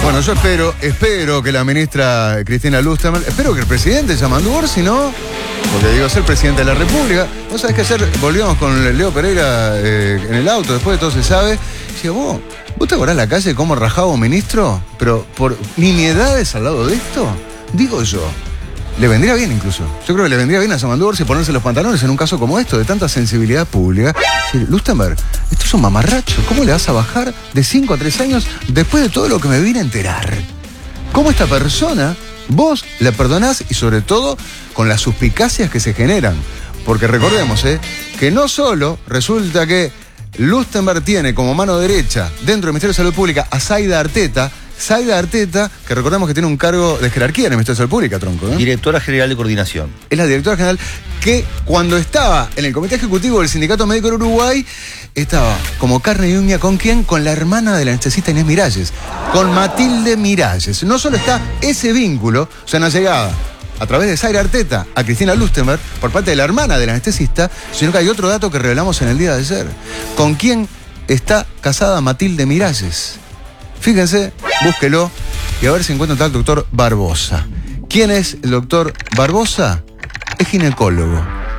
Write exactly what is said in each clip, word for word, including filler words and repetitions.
Bueno, yo espero, espero que la ministra Cristina Lustenberg, espero que el presidente Yamandu Orsi, ¿no? Porque digo, ser presidente de la República. Vos sabés que ayer volvíamos con Leo Pereira eh, en el auto, después de todo se sabe. Y decía, vos, ¿vos te acordás la calle cómo rajaba un ministro? Pero por nimiedades al lado de esto, digo yo, le vendría bien incluso. Yo creo que le vendría bien a Yamandu Orsi ponerse los pantalones en un caso como esto, de tanta sensibilidad pública. Sí, Lustenberg, esto es un mamarracho. ¿Cómo le vas a bajar de cinco a tres años después de todo lo que me vine a enterar? ¿Cómo esta persona vos le perdonás y sobre todo con las suspicacias que se generan? Porque recordemos, ¿eh? que no solo resulta que Lustenberg tiene como mano derecha dentro del Ministerio de Salud Pública a Zaida Arteta, Zaida Arteta, que recordemos que tiene un cargo de jerarquía en el Ministerio de Salud Pública, tronco, ¿eh? Directora General de Coordinación. Es la directora general que cuando estaba en el Comité Ejecutivo del Sindicato Médico de Uruguay, estaba como carne y uña ¿con quién? Con la hermana de la anestesista Inés Miralles, con Matilde Miralles. No solo está ese vínculo, o sea, una llegada a través de Zaida Arteta a Cristina Lustenberg por parte de la hermana del anestesista, sino que hay otro dato que revelamos en el día de ayer. ¿Con quién está casada Matilde Miralles? Fíjense, búsquelo y a ver si encuentra tal doctor Barbosa. ¿Quién es el doctor Barbosa? Es ginecólogo.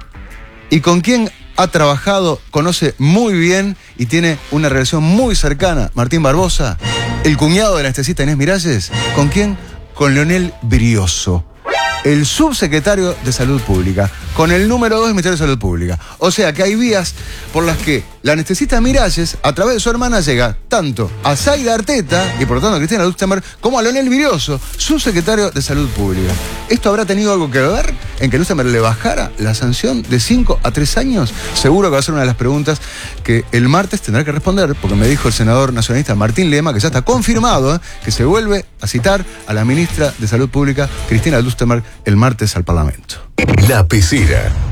¿Y con quién ha trabajado, conoce muy bien y tiene una relación muy cercana Martín Barbosa? El cuñado de la anestesista Inés Miralles. ¿Con quién? Con Leonel Brioso, el subsecretario de Salud Pública, con el número dos del Ministerio de Salud Pública. O sea que hay vías por las que la anestesista Miralles, a través de su hermana, llega tanto a Zaida Arteta y por lo tanto a Cristina Lustenberg, como a Leonel Brioso, subsecretario de Salud Pública. ¿Esto habrá tenido algo que ver en que Lustenberg le bajara la sanción de cinco a tres años? Seguro que va a ser una de las preguntas que el martes tendrá que responder, porque me dijo el senador nacionalista Martín Lema, que ya está confirmado, ¿eh? que se vuelve a citar a la ministra de Salud Pública, Cristina Lustenberg, el martes al Parlamento. La Pecera.